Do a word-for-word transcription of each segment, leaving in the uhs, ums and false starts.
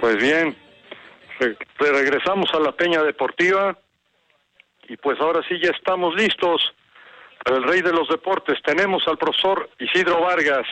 Pues bien, re regresamos a la Peña Deportiva y pues ahora sí ya estamos listos para el rey de los deportes. Tenemos al profesor Isidro Vargas.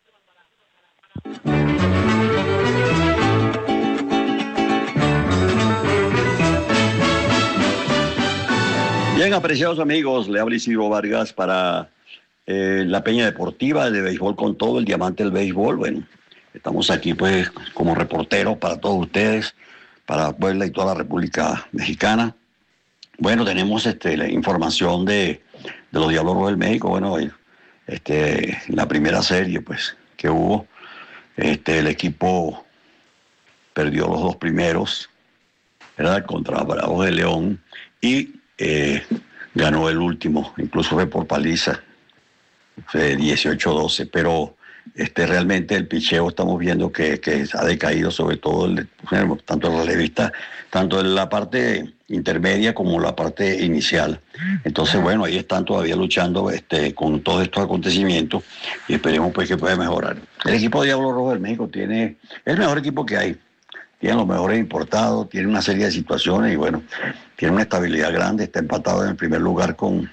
Bien, apreciados amigos, le habla Isidro Vargas para eh, la Peña Deportiva de béisbol con todo, el diamante del béisbol. Bueno, estamos aquí pues como reporteros para todos ustedes, para Puebla y toda la República Mexicana. Bueno, tenemos este, la información de, de los Diablos Rojos del México. Bueno, este, la primera serie pues que hubo, este, el equipo perdió los dos primeros, ¿verdad? Contra Bravos de León y eh, ganó el último, incluso fue por paliza, dieciocho doce, pero este, realmente el picheo estamos viendo que, que ha decaído, sobre todo el, tanto el relevista, tanto en la parte intermedia como la parte inicial. Entonces, bueno, ahí están todavía luchando este, con todos estos acontecimientos y esperemos pues que pueda mejorar. El equipo de Diablos Rojos del México tiene es el mejor equipo que hay. Tiene los mejores importados, tiene una serie de situaciones y bueno, tiene una estabilidad grande, está empatado en el primer lugar con,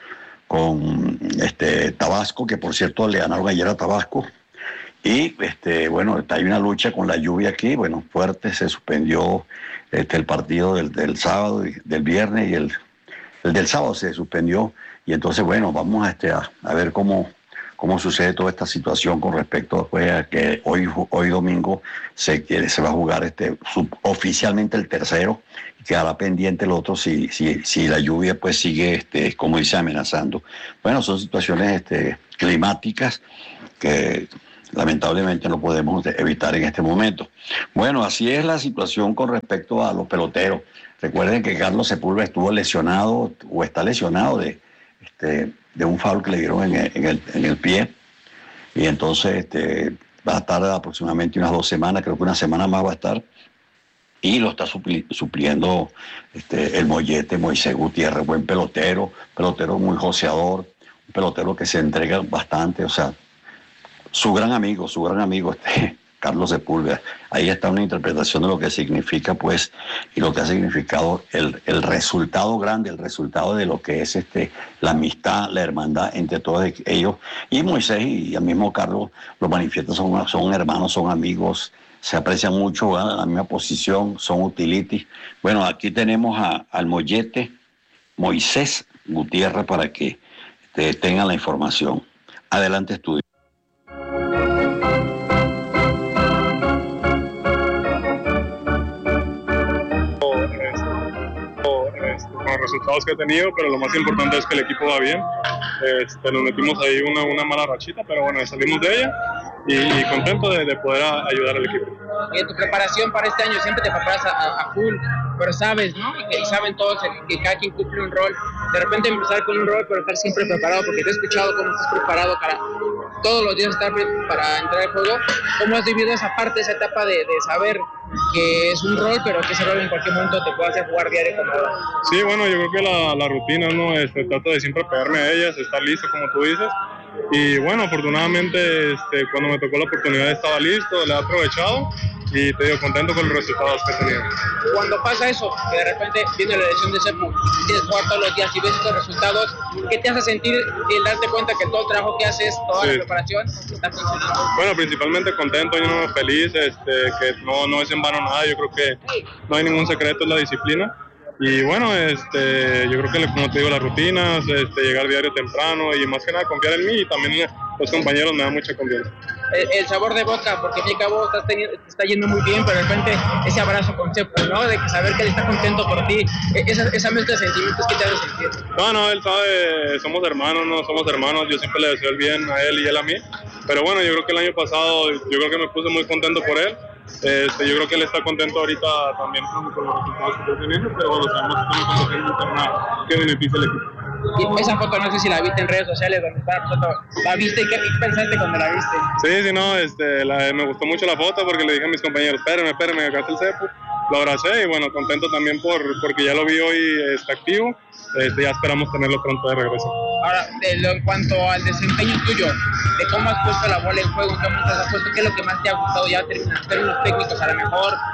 con este, Tabasco, que por cierto le ganaron ayer a Tabasco. Y este, bueno, hay una lucha con la lluvia aquí, bueno, fuerte, se suspendió este, el partido del, del sábado, y del viernes y el, el del sábado se suspendió. Y entonces, bueno, vamos a, este, a, a ver cómo... cómo sucede toda esta situación con respecto pues, a que hoy, hoy domingo se, se va a jugar este, sub, oficialmente el tercero y quedará pendiente el otro si, si, si la lluvia pues sigue, este, como dice, amenazando. Bueno, son situaciones este, climáticas que lamentablemente no podemos evitar en este momento. Bueno, así es la situación con respecto a los peloteros. Recuerden que Carlos Sepúlveda estuvo lesionado o está lesionado de... Este, de un foul que le dieron en el, en el, en el pie, y entonces este, va a estar aproximadamente unas dos semanas, creo que una semana más va a estar, y lo está supli, supliendo este, el mollete Moisés Gutiérrez, buen pelotero, pelotero muy joseador, un pelotero que se entrega bastante, o sea, su gran amigo, su gran amigo este, Carlos Sepúlveda. Ahí está una interpretación de lo que significa, pues, y lo que ha significado el, el resultado grande, el resultado de lo que es este, la amistad, la hermandad entre todos ellos. Y Moisés y el mismo Carlos lo manifiestan, son, son hermanos, son amigos, se aprecian mucho, ¿verdad? En la misma posición, son utilities. Bueno, aquí tenemos a, al mollete Moisés Gutiérrez para que este, tengan la información. Adelante, estudio. Resultados que he tenido, pero lo más importante es que el equipo va bien. Este, nos metimos ahí una, una mala rachita, pero bueno, salimos de ella y, y contento de, de poder a, ayudar al equipo. Y en tu preparación para este año siempre te preparas a, a full, pero sabes, ¿no? Y, que, y saben todos que cada quien cumple un rol. De repente empezar con un rol, pero estar siempre preparado, porque te he escuchado cómo estás preparado para todos los días estar para entrar al juego. ¿Cómo has vivido esa parte, esa etapa de, de saber que es un rol, pero que ese rol en cualquier momento te puede hacer jugar diario como ahora? Sí, bueno, yo creo que la, la rutina, ¿no? Este, trato de siempre pegarme a ellas, estar listo, como tú dices. Y bueno, afortunadamente, este, cuando me tocó la oportunidad estaba listo, le he aprovechado y te digo, contento con los resultados que he tenido. Cuando pasa eso, que de repente viene la lesión de Sepu, tienes que jugar todos los días y ves estos resultados, ¿qué te hace sentir el darte cuenta que todo el trabajo que haces, toda sí. la preparación, está funcionando? Bueno, principalmente contento, yo no feliz, este, que no, no es en vano nada, yo creo que no hay ningún secreto, es la disciplina. Y bueno, este, yo creo que como te digo, las rutinas, este, llegar diario temprano y más que nada confiar en mí y también los compañeros me dan mucha confianza. El, el sabor de boca, porque al fin y al cabo estás teniendo, te está yendo muy bien, pero de repente ese abrazo con Sepu, ¿no? De que saber que él está contento por ti, esa, esa mezcla de sentimientos que te hace sentir. No, no, él sabe, somos hermanos, no somos hermanos, yo siempre le deseo el bien a él y él a mí, pero bueno, yo creo que el año pasado, yo creo que me puse muy contento por él. Este, yo creo que él está contento ahorita también con, con los resultados que está teniendo, pero bueno, sabemos que estamos compitiendo interna que beneficia al equipo. Y esa foto no sé si la viste en redes sociales, donde está la foto, ¿la viste y qué, qué pensaste cuando la viste? Sí, sí, no, este, la, me gustó mucho la foto porque le dije a mis compañeros, espérenme, espérenme, acá está el Sepu. Lo abracé y bueno, contento también por porque ya lo vi hoy está activo, este, ya esperamos tenerlo pronto de regreso. Ahora, de lo, en cuanto al desempeño tuyo, de cómo has puesto la bola en juego, cómo te has puesto, ¿qué es lo que más te ha gustado ya en términos técnicos a lo mejor?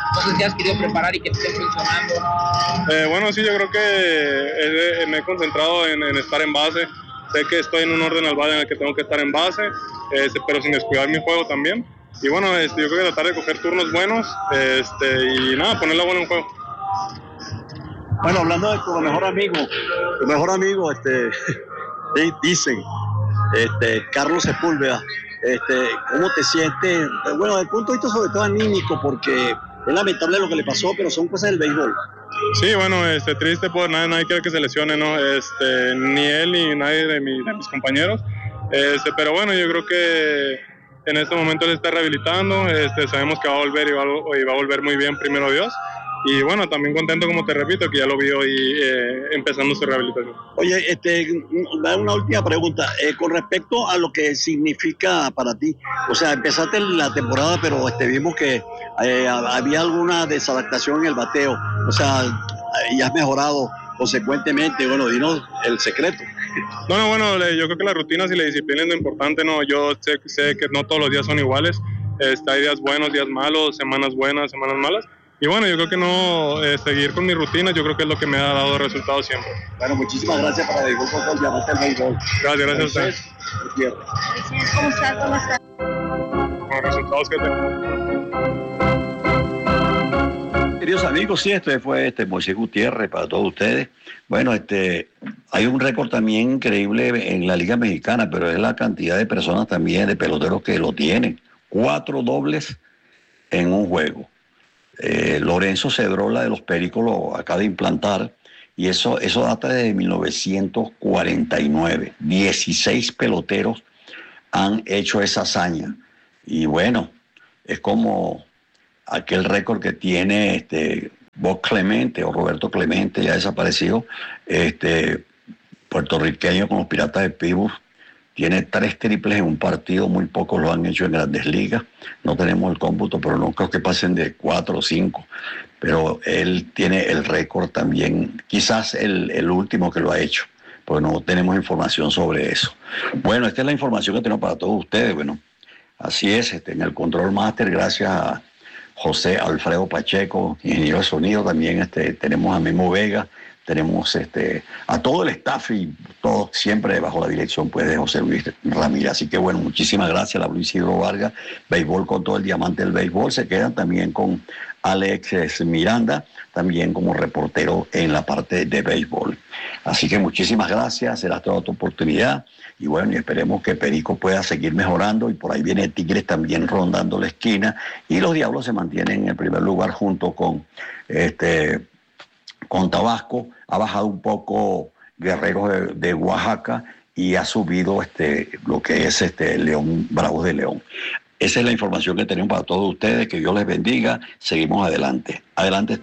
cosas que has querido preparar y que te estén funcionando? Eh, bueno, sí, yo creo que eh, me he concentrado en, en estar en base. Sé que estoy en un orden al base en el que tengo que estar en base, este, pero sin descuidar mi juego también. Y bueno, este, yo creo que tratar de coger turnos buenos este, y nada, poner la bola en juego. Bueno, hablando de tu mejor amigo, tu mejor amigo, este, dicen, este, Carlos Sepúlveda, este, ¿cómo te sientes? Bueno, desde el punto de vista sobre todo anímico, porque es lamentable lo que le pasó, pero son cosas del béisbol. Sí, bueno, este, triste por nadie, nadie quiere que se lesione, ¿no? Este, ni él ni nadie de, mi, de mis compañeros. Este, pero bueno, yo creo que en este momento él está rehabilitando, este, sabemos que va a volver y va, y va a volver muy bien, primero Dios. Y bueno, también contento, como te repito, que ya lo vi hoy eh, empezando su rehabilitación. Oye, este, una última pregunta, eh, con respecto a lo que significa para ti, o sea, empezaste la temporada, pero este, vimos que eh, había alguna desadaptación en el bateo, o sea, y has mejorado consecuentemente. Bueno, dinos el secreto. No, no, bueno, yo creo que las rutinas y la disciplina es lo importante, ¿no? Yo sé, sé que no todos los días son iguales, este, hay días buenos, días malos, semanas buenas, semanas malas. Y bueno, yo creo que no, eh, seguir con mi rutina, yo creo que es lo que me ha dado resultados siempre. Bueno, muchísimas gracias para Béisbol con Sol, Diamante del Béisbol. Gracias, gracias a ustedes. ¿Cómo está? ¿Cómo está? Con los resultados que tengo. Queridos amigos, sí, este fue este Moisés Gutiérrez para todos ustedes. Bueno, este hay un récord también increíble en la Liga Mexicana, pero es la cantidad de personas también, de peloteros que lo tienen. Cuatro dobles en un juego. Eh, Lorenzo Cedrola de los Pericos lo acaba de implantar y eso, eso data desde mil novecientos cuarenta y nueve. dieciséis peloteros han hecho esa hazaña y bueno, es como aquel récord que tiene este Bob Clemente o Roberto Clemente, ya desaparecido, este puertorriqueño con los Piratas de Pittsburgh. Tiene tres triples en un partido, muy pocos lo han hecho en Grandes Ligas. No tenemos el cómputo, pero no creo que pasen de cuatro o cinco. Pero él tiene el récord también, quizás el, el último que lo ha hecho, porque no tenemos información sobre eso. Bueno, esta es la información que tenemos para todos ustedes. Bueno, así es, este, en el Control Master, gracias a José Alfredo Pacheco, ingeniero de sonido, también este, tenemos a Memo Vega, tenemos este, a todo el staff y todo siempre bajo la dirección pues, de José Luis Ramírez. Así que bueno, muchísimas gracias a la Luis Isidro Vargas, Béisbol con todo el diamante del béisbol. Se quedan también con Alex Miranda, también como reportero en la parte de béisbol. Así que muchísimas gracias, será toda tu oportunidad. Y bueno, y esperemos que Perico pueda seguir mejorando y por ahí viene Tigres también rondando la esquina y los Diablos se mantienen en el primer lugar junto con este con Tabasco. Ha bajado un poco Guerreros de, de Oaxaca y ha subido este lo que es este León, Bravos de León. Esa es la información que tenemos para todos ustedes, que Dios les bendiga, seguimos adelante. Adelante.